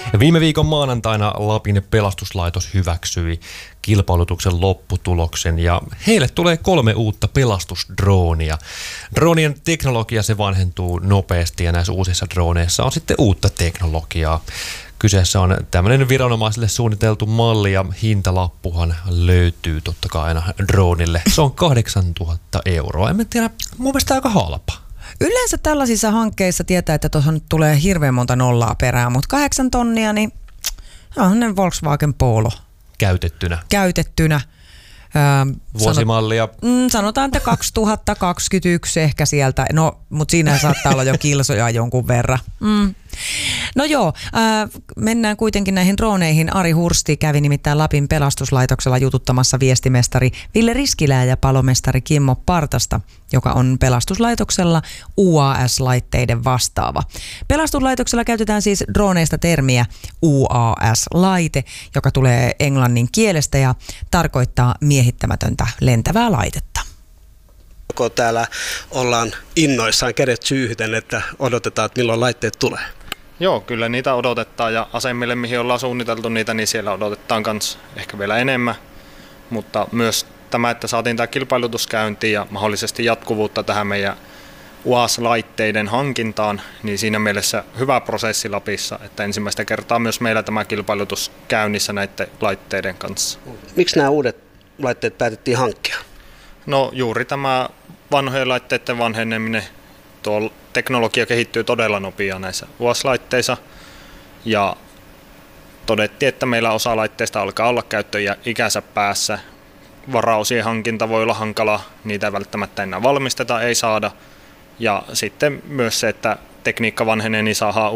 Viime viikon maanantaina Lapin pelastuslaitos hyväksyi kilpailutuksen lopputuloksen ja heille tulee 3 uutta pelastusdroonia. Droonien teknologia se vanhentuu nopeasti ja näissä uusissa drooneissa on sitten uutta teknologiaa. Kyseessä on tämmöinen viranomaisille suunniteltu malli ja hintalappuhan löytyy totta kai aina droonille. Se on 8000 €. En tiedä, mun mielestä aika halpa. Yleensä tällaisissa hankkeissa tietää, että tuossa nyt tulee hirveän monta nollaa perään, mutta 8 tonnia, niin on Volkswagen Polo. Käytettynä. Vuosimallia. Sanotaan, että 2021 ehkä sieltä, no, mutta siinä saattaa olla jo kilsoja jonkun verran. No joo, mennään kuitenkin näihin drooneihin. Ari Hursti kävi nimittäin Lapin pelastuslaitoksella jututtamassa viestimestari Ville Riskilää ja palomestari Kimmo Partasta, joka on pelastuslaitoksella UAS-laitteiden vastaava. Pelastuslaitoksella käytetään siis drooneista termiä UAS-laite, joka tulee englannin kielestä ja tarkoittaa miehittämätöntä lentävää laitetta. Täällä ollaan innoissaan kädet syyhyten, että odotetaan, että milloin laitteet tulee. Joo, kyllä niitä odotetaan ja asemille, mihin ollaan suunniteltu niitä, niin siellä odotetaan myös ehkä vielä enemmän. Mutta myös tämä, että saatiin tämä kilpailutus käyntiin ja mahdollisesti jatkuvuutta tähän meidän UAS-laitteiden hankintaan, niin siinä mielessä hyvä prosessi Lapissa, että ensimmäistä kertaa myös meillä tämä kilpailutus käynnissä näiden laitteiden kanssa. Miksi nämä uudet laitteet päätettiin hankkia? No juuri tämä vanhojen laitteiden vanheneminen, tuo teknologia kehittyy todella nopeasti näissä UAS-laitteissa ja todettiin, että meillä osa laitteista alkaa olla käyttöikänsä päässä. Varaosien hankinta voi olla hankala, niitä ei välttämättä enää valmisteta, ei saada. Ja sitten myös se, että tekniikka vanhenee, niin saadaan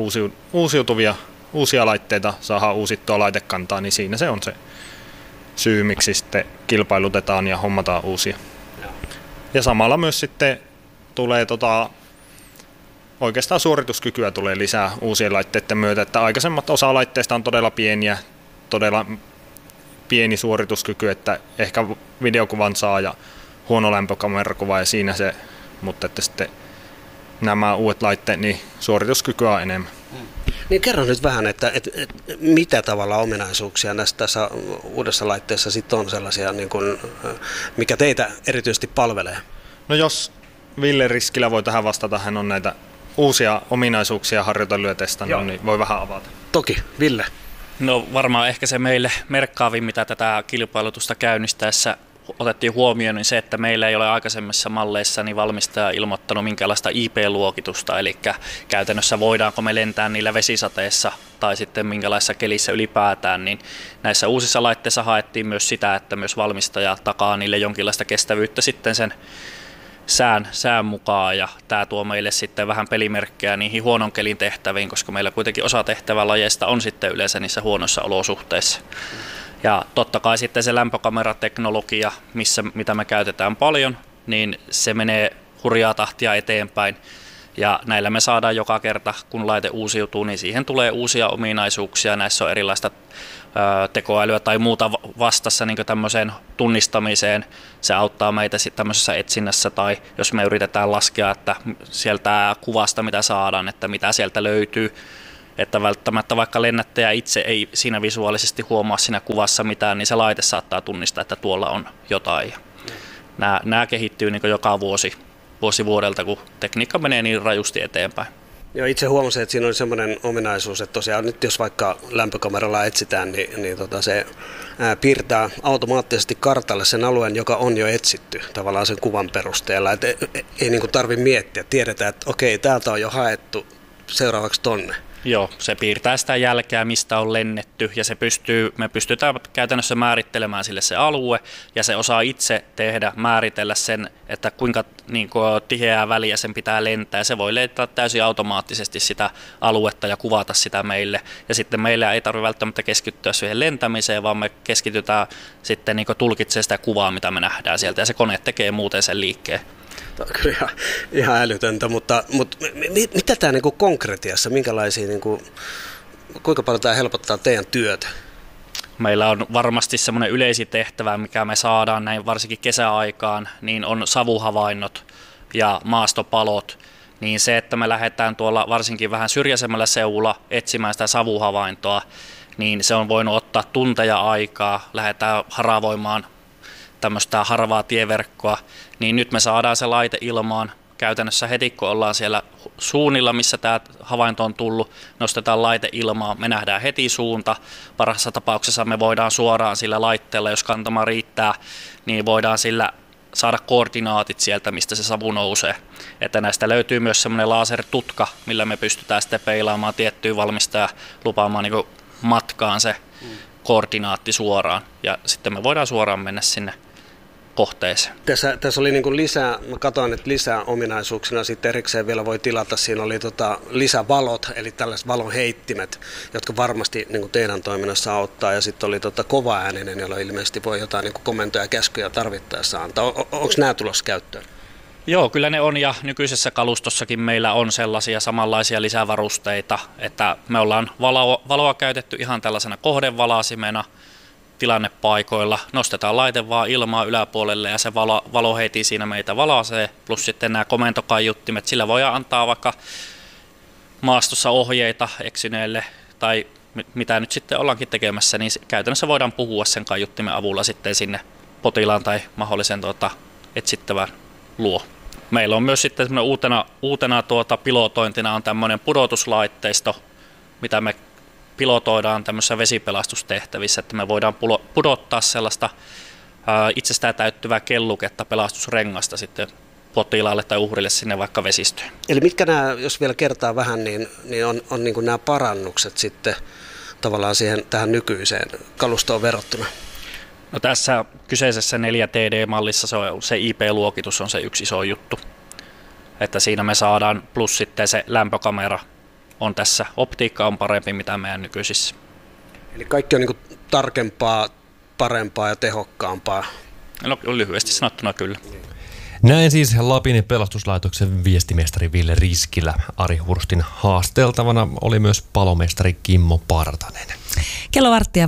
uusia laitteita, saadaan uusittua laitekantaa, niin siinä se on se syy, miksi sitten kilpailutetaan ja hommataan uusia. Ja samalla myös sitten tulee oikeastaan suorituskykyä tulee lisää uusien laitteiden myötä, että aikaisemmat osa laitteista on todella pieniä, todella pieni suorituskyky, että ehkä videokuvan saa ja huono lämpökamerakuva ja siinä se, mutta että sitten nämä uudet laitteet, niin suorituskykyä on enemmän. Niin kerro nyt vähän, että mitä tavalla ominaisuuksia tässä uudessa laitteessa sitten on sellaisia, niin kuin, mikä teitä erityisesti palvelee? No jos Ville Riskilä voi tähän vastata, hän on näitä uusia ominaisuuksia harjoitellut ja testannut, niin voi vähän avata. Toki, Ville. No varmaan ehkä se meille merkkaavin, mitä tätä kilpailutusta käynnistäessä otettiin huomioon, niin se, että meillä ei ole aikaisemmissa malleissa niin valmistaja ilmoittanut minkäänlaista IP-luokitusta, eli käytännössä voidaanko me lentää niillä vesisateessa tai sitten minkälaisessa kelissä ylipäätään, niin näissä uusissa laitteissa haettiin myös sitä, että myös valmistaja takaa niille jonkinlaista kestävyyttä sitten sen sään mukaan, ja tämä tuo meille sitten vähän pelimerkkejä niihin huonon kelin tehtäviin, koska meillä kuitenkin osa tehtävälajeista on sitten yleensä niissä huonoissa olosuhteissa. Ja totta kai sitten se lämpökamerateknologia, mitä me käytetään paljon, niin se menee hurjaa tahtia eteenpäin. Ja näillä me saadaan joka kerta, kun laite uusiutuu, niin siihen tulee uusia ominaisuuksia. Näissä on erilaista tekoälyä tai muuta vastassa niin tämmöiseen tunnistamiseen. Se auttaa meitä tämmöisessä etsinnässä tai jos me yritetään laskea, että sieltä kuvasta mitä saadaan, että mitä sieltä löytyy. Että välttämättä vaikka lennättäjä itse ei siinä visuaalisesti huomaa siinä kuvassa mitään, niin se laite saattaa tunnistaa, että tuolla on jotain. Nämä kehittyy niin joka vuosi vuodelta, kun tekniikka menee niin rajusti eteenpäin. Joo, itse huomasin, että siinä oli semmoinen ominaisuus, että tosiaan nyt jos vaikka lämpökameralla etsitään, niin se piirtää automaattisesti kartalle sen alueen, joka on jo etsitty tavallaan sen kuvan perusteella. Että ei niin kuin tarvitse miettiä, tiedetään, että okei, täältä on jo haettu seuraavaksi tonne. Joo, se piirtää sitä jälkeä, mistä on lennetty, ja me pystytään käytännössä määrittelemään sille se alue, ja se osaa itse määritellä sen, että kuinka tiheää väliä sen pitää lentää, ja se voi lentää täysin automaattisesti sitä aluetta ja kuvata sitä meille, ja sitten meillä ei tarvitse välttämättä keskittyä siihen lentämiseen, vaan me keskitytään sitten tulkitsemaan sitä kuvaa, mitä me nähdään sieltä, ja se kone tekee muuten sen liikkeen. Tämä on kyllä ihan älytöntä, mutta mitä tämä niin kuin konkretiassa, minkälaisia, niin kuin, kuinka paljon tämä helpottaa teidän työtä? Meillä on varmasti semmoinen yleisitehtävä, mikä me saadaan näin varsinkin kesäaikaan, niin on savuhavainnot ja maastopalot. niin se, että me lähdetään tuolla varsinkin vähän syrjäisemmällä seudulla etsimään sitä savuhavaintoa, niin se on voinut ottaa tunteja aikaa, lähdetään haravoimaan tämmöistä harvaa tieverkkoa, niin nyt me saadaan se laite ilmaan käytännössä heti, kun ollaan siellä suunnilla, missä tämä havainto on tullut, nostetaan laite ilmaan, me nähdään heti suunta. Parhaassa tapauksessa me voidaan suoraan sillä laitteella, jos kantama riittää, niin voidaan sillä saada koordinaatit sieltä, mistä se savu nousee. Että näistä löytyy myös semmoinen lasertutka, millä me pystytään sitten peilaamaan tiettyä valmistajaa, lupaamaan niin matkaan se koordinaatti suoraan. Ja sitten me voidaan suoraan mennä sinne kohteeseen. Tässä oli niin kuin lisää, mä katsoin, että lisää ominaisuuksina sitten erikseen vielä voi tilata. Siinä oli lisävalot, eli tällaiset valonheittimet, jotka varmasti niin kuin teidän toiminnassa auttaa. Ja sitten oli kovaääninen, jolla ilmeisesti voi jotain niin kuin komentoja ja käskyjä tarvittaessa antaa. Onko nämä tulossa käyttöön? Joo, kyllä ne on, ja nykyisessä kalustossakin meillä on sellaisia samanlaisia lisävarusteita, että me ollaan valoa käytetty ihan tällaisena kohdevalasimena tilannepaikoilla. Nostetaan laite vaan ilmaa yläpuolelle ja se valo heti siinä meitä valaisee, plus sitten nämä komentokaiuttimet. Sillä voidaan antaa vaikka maastossa ohjeita eksyneelle tai mitä nyt sitten ollaankin tekemässä, niin käytännössä voidaan puhua sen kaiuttimen avulla sitten sinne potilaan tai mahdollisen etsittävän luo. Meillä on myös sitten uutena pilotointina on tämmöinen pudotuslaitteisto, mitä me pilotoidaan tämmöisissä vesipelastustehtävissä, että me voidaan pudottaa sellaista itsestään täyttyvää kelluketta, pelastusrengasta sitten potilaalle tai uhrille sinne vaikka vesistöön. Eli mitkä nämä, jos vielä kertaa vähän, niin on niin kuin nämä parannukset sitten tavallaan tähän nykyiseen kalustoon verrattuna? No tässä kyseisessä 4TD-mallissa se IP-luokitus on se yksi iso juttu, että siinä me saadaan, plus sitten se lämpökamera on tässä, optiikka on parempi mitä meidän nykyisissä. Eli kaikki on niin kuin tarkempaa, parempaa ja tehokkaampaa? No lyhyesti sanottuna kyllä. Näin siis Lapin pelastuslaitoksen viestimestari Ville Riskilä. Ari Hurstin haasteltavana oli myös palomestari Kimmo Partanen. Kello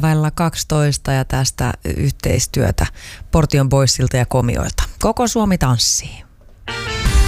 11:12 ja tästä yhteistyötä Portion Boysilta ja Komioilta. Koko Suomi tanssii.